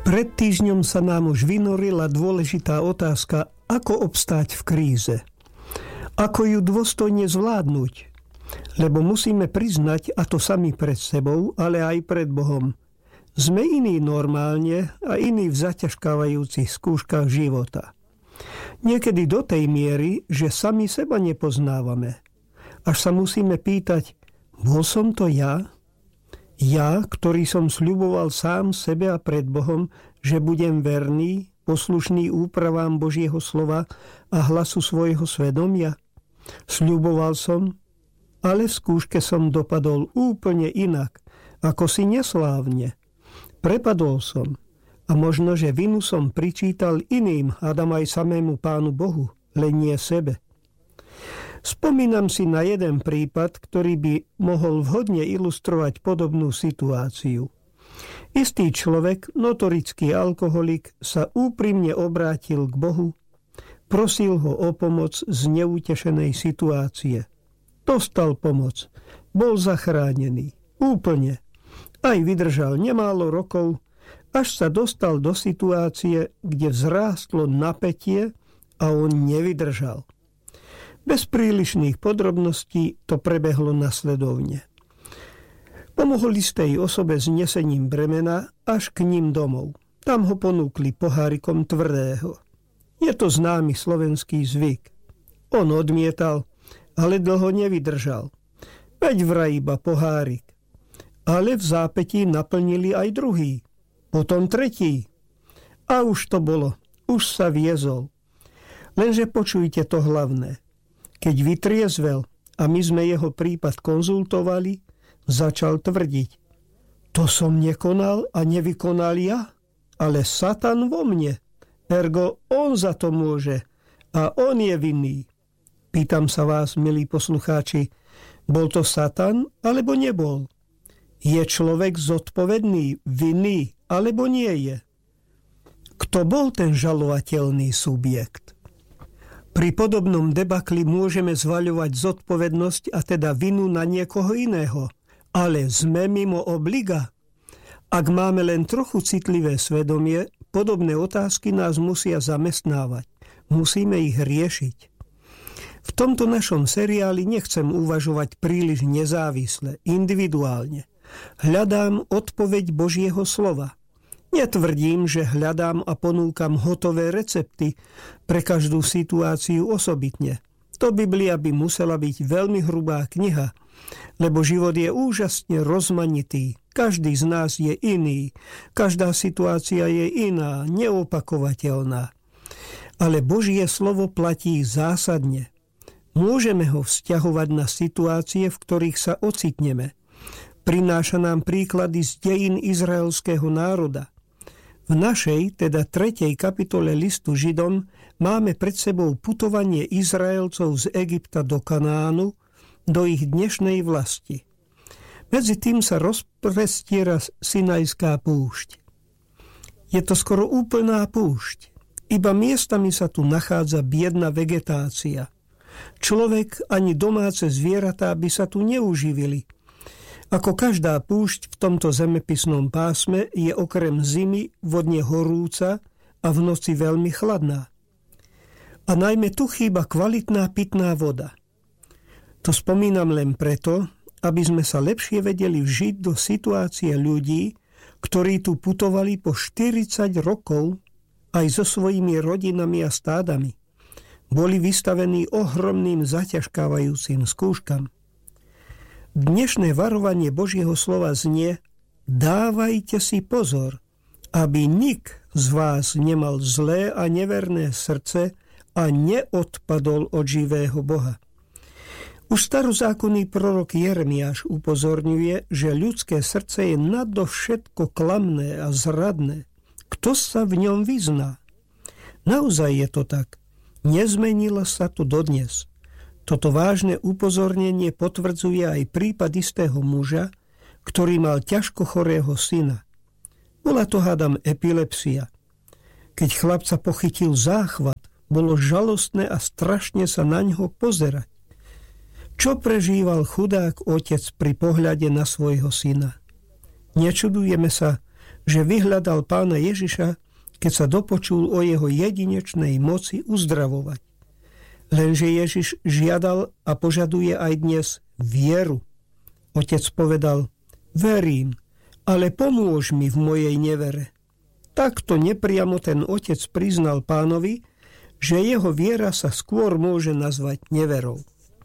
Pred týždňom sa nám už vynorila dôležitá otázka, ako obstáť v kríze. Ako ju dôstojne zvládnuť. Lebo musíme priznať, a to sami pred sebou, ale aj pred Bohom. Sme iní normálne a iní v zaťažkávajúcich skúškach života. Niekedy do tej miery, že sami seba nepoznávame. Až sa musíme pýtať, bol som to ja? Ja, ktorý som sľuboval sám sebe a pred Bohom, že budem verný, poslušný úpravám Božieho slova a hlasu svojho svedomia? Sľuboval som, ale v skúške som dopadol úplne inak, ako si neslávne. Prepadol som a možno, že vinu som pričítal iným, hádam aj samému Pánu Bohu, len nie sebe. Spomínam si na jeden prípad, ktorý by mohol vhodne ilustrovať podobnú situáciu. Istý človek, notorický alkoholik, sa úprimne obrátil k Bohu, prosil ho o pomoc z neutešenej situácie. Dostal pomoc, bol zachránený, úplne. Aj vydržal nemálo rokov, až sa dostal do situácie, kde vzrástlo napätie a on nevydržal. Bez prílišných podrobností to prebehlo nasledovne. Pomohol istej osobe s nesením bremena až k ním domov. Tam ho ponúkli pohárikom tvrdého. Je to známy slovenský zvyk. On odmietal, ale dlho nevydržal. Veď vraj iba pohárik. Ale v zápätí naplnili aj druhý. Potom tretí. A už to bolo. Už sa viezol. Lenže počujte to hlavné. Keď vytriezvel a my sme jeho prípad konzultovali, začal tvrdiť. To som nekonal a nevykonal ja, ale Satan vo mne. Ergo on za to môže a on je vinný. Pýtam sa vás, milí poslucháči, bol to Satan alebo nebol? Je človek zodpovedný, vinný alebo nie je? Kto bol ten žalovateľný subjekt? Pri podobnom debakli môžeme zvaľovať zodpovednosť a teda vinu na niekoho iného, ale sme mimo obliga. Ak máme len trochu citlivé svedomie, podobné otázky nás musia zamestnávať. Musíme ich riešiť. V tomto našom seriáli nechcem uvažovať príliš nezávisle, individuálne. Hľadám odpoveď Božieho slova. Netvrdím, že hľadám a ponúkam hotové recepty pre každú situáciu osobitne. To Biblia by musela byť veľmi hrubá kniha, lebo život je úžasne rozmanitý. Každý z nás je iný, každá situácia je iná, neopakovateľná. Ale Božie slovo platí zásadne. Môžeme ho vzťahovať na situácie, v ktorých sa ocitneme. Prináša nám príklady z dejín izraelského národa. V našej, teda 3. kapitole listu Židom, máme pred sebou putovanie Izraelcov z Egypta do Kanánu, do ich dnešnej vlasti. Medzi tým sa rozprestiera Sinajská púšť. Je to skoro úplná púšť. Iba miestami sa tu nachádza biedna vegetácia. Človek ani domáce zvieratá by sa tu neuživili. Ako každá púšť v tomto zemepisnom pásme je okrem zimy vodne horúca a v noci veľmi chladná. A najmä tu chýba kvalitná pitná voda. To spomínam len preto, aby sme sa lepšie vedeli vžiť do situácie ľudí, ktorí tu putovali po 40 rokov aj so svojimi rodinami a stádami. Boli vystavení ohromným zaťažkávajúcim skúškam. Dnešné varovanie Božieho slova znie: dávajte si pozor, aby nik z vás nemal zlé a neverné srdce a neodpadol od živého Boha. Už starozákonný prorok Jeremiáš upozorňuje, že ľudské srdce je nadovšetko klamné a zradné. Kto sa v ňom vyzná? Naozaj je to tak. Nezmenilo sa to dodnes. Toto vážne upozornenie potvrdzuje aj prípad istého muža, ktorý mal ťažko chorého syna. Bola to, hádam, epilepsia. Keď chlapca pochytil záchvat, bolo žalostné a strašne sa na ňo pozerať. Čo prežíval chudák otec pri pohľade na svojho syna? Nečudujeme sa, že vyhľadal Pána Ježiša, keď sa dopočul o jeho jedinečnej moci uzdravovať. Lenže Ježiš žiadal a požaduje aj dnes vieru. Otec povedal: verím, ale pomôž mi v mojej nevere. Takto nepriamo ten otec priznal Pánovi, že jeho viera sa skôr môže nazvať neverou.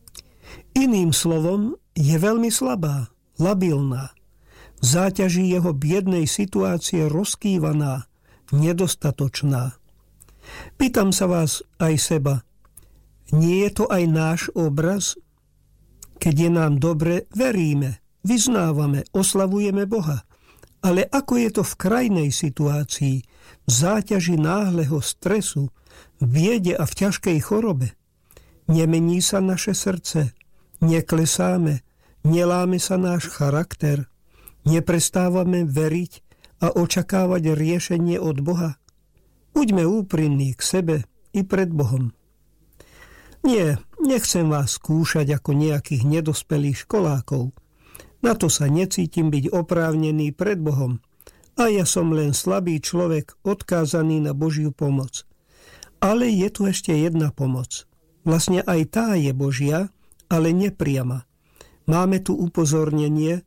Iným slovom, je veľmi slabá, labilná. V záťaži jeho biednej situácie rozkývaná, nedostatočná. Pýtam sa vás aj seba, nie je to aj náš obraz? Keď je nám dobre, veríme, vyznávame, oslavujeme Boha. Ale ako je to v krajnej situácii, v záťaži náhleho stresu, v biede a v ťažkej chorobe? Nemení sa naše srdce, neklesáme, neláme sa náš charakter, neprestávame veriť a očakávať riešenie od Boha. Buďme úprimní k sebe i pred Bohom. Nie, nechcem vás skúšať ako nejakých nedospelých školákov. Na to sa necítim byť oprávnený pred Bohom. A ja som len slabý človek, odkázaný na Božiu pomoc. Ale je tu ešte jedna pomoc. Vlastne aj tá je Božia, ale nepriama. Máme tu upozornenie: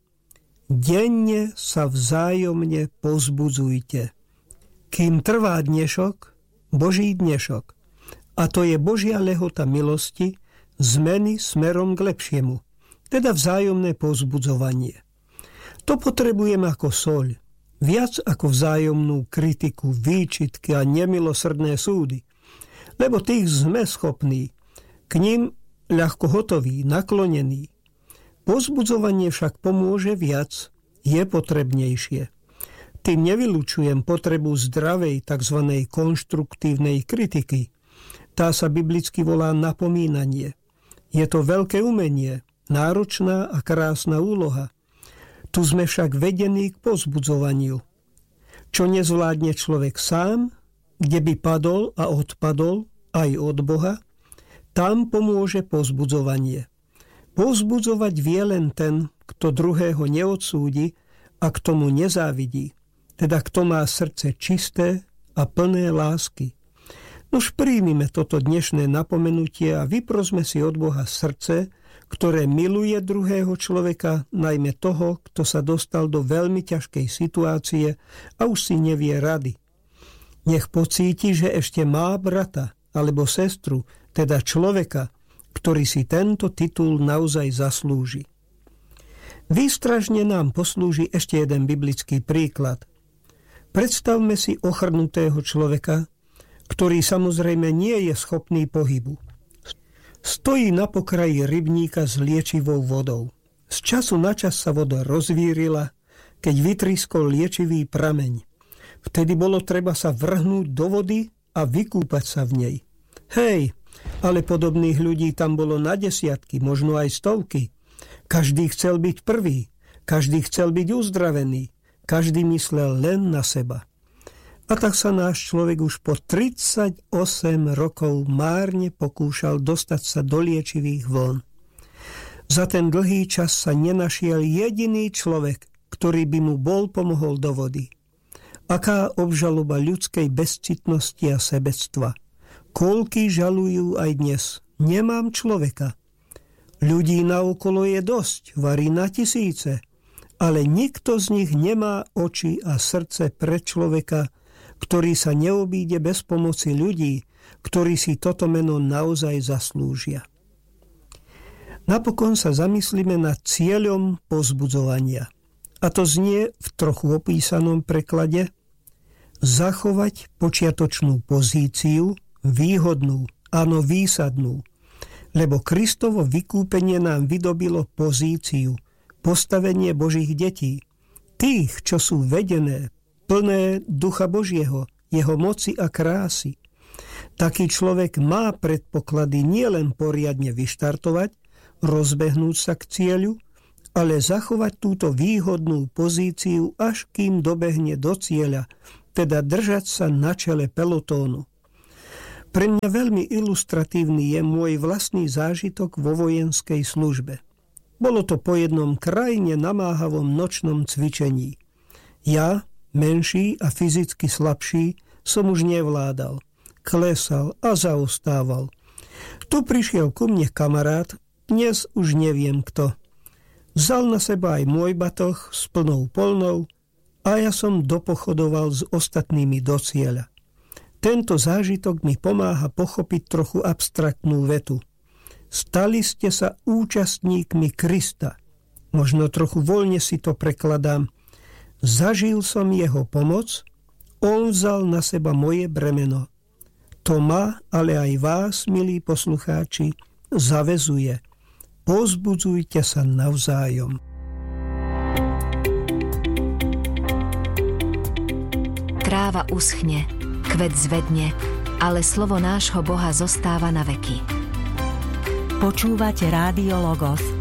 denne sa vzájomne povzbudzujte. Kým trvá dnešok, Boží dnešok. A to je Božia lehota milosti, zmeny smerom k lepšiemu, teda vzájomné povzbudzovanie. To potrebujeme ako soľ, viac ako vzájomnú kritiku, výčitky a nemilosrdné súdy, lebo tých sme schopní, k nim ľahko hotoví, naklonení. Povzbudzovanie však pomôže viac, je potrebnejšie. Tým nevylučujem potrebu zdravej, tzv. Konštruktívnej kritiky. Tá sa biblicky volá napomínanie. Je to veľké umenie, náročná a krásna úloha. Tu sme však vedení k povzbudzovaniu. Čo nezvládne človek sám, kde by padol a odpadol aj od Boha, tam pomôže povzbudzovanie. Povzbudzovať vie len ten, kto druhého neodsúdi a k tomu nezávidí, teda kto má srdce čisté a plné lásky. Nož príjmime toto dnešné napomenutie a vyprosme si od Boha srdce, ktoré miluje druhého človeka, najmä toho, kto sa dostal do veľmi ťažkej situácie a už si nevie rady. Nech pocíti, že ešte má brata alebo sestru, teda človeka, ktorý si tento titul naozaj zaslúži. Výstražne nám poslúži ešte jeden biblický príklad. Predstavme si ochrnutého človeka, ktorý samozrejme nie je schopný pohybu. Stojí na pokraji rybníka s liečivou vodou. Z času na čas sa voda rozvírila, keď vytriskol liečivý prameň. Vtedy bolo treba sa vrhnúť do vody a vykúpať sa v nej. Hej, ale podobných ľudí tam bolo na desiatky, možno aj stovky. Každý chcel byť prvý, každý chcel byť uzdravený, každý myslel len na seba. A tak sa náš človek už po 38 rokov márne pokúšal dostať sa do liečivých vln. Za ten dlhý čas sa nenašiel jediný človek, ktorý by mu bol pomohol do vody. Aká obžaloba ľudskej bezcitnosti a sebectva. Koľkí žalujú aj dnes. Nemám človeka. Ľudí naokolo je dosť, varí na tisíce, ale nikto z nich nemá oči a srdce pre človeka, ktorý sa neobíde bez pomoci ľudí, ktorí si toto meno naozaj zaslúžia. Napokon sa zamyslíme nad cieľom povzbudzovania. A to znie v trochu opísanom preklade: zachovať počiatočnú pozíciu, výhodnú, áno výsadnú, lebo Kristovo vykúpenie nám vydobilo pozíciu, postavenie Božích detí, tých, čo sú vedené, plné Ducha Božieho, jeho moci a krásy. Taký človek má predpoklady nielen poriadne vyštartovať, rozbehnúť sa k cieľu, ale zachovať túto výhodnú pozíciu, až kým dobehne do cieľa, teda držať sa na čele pelotónu. Pre mňa veľmi ilustratívny je môj vlastný zážitok vo vojenskej službe. Bolo to po jednom krajne namáhavom nočnom cvičení. Ja, Menší a fyzicky slabší som už nevládal. Klesal a zaostával. Tu prišiel ku mne kamarát, dnes už neviem kto. Vzal na seba aj môj batoh s plnou polnou a ja som dopochodoval s ostatnými do cieľa. Tento zážitok mi pomáha pochopiť trochu abstraktnú vetu. Stali ste sa účastníkmi Krista. Možno trochu voľne si to prekladám. Zažil som jeho pomoc, on vzal na seba moje bremeno. To ma, ale aj vás, milí poslucháči, zavezuje. Povzbudzujte sa navzájom. Tráva uschne, kvet zvedne, ale slovo nášho Boha zostáva na veky. Počúvate Rádio Logos,